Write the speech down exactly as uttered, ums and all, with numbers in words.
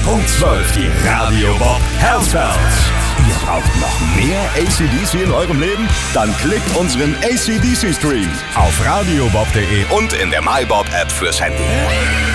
Punkt zwölf, die Radio Bob Health Bells. Ihr braucht noch mehr A C D C in eurem Leben? Dann klickt unseren A C D C Stream auf radiobob punkt de und in der MyBob App fürs Handy.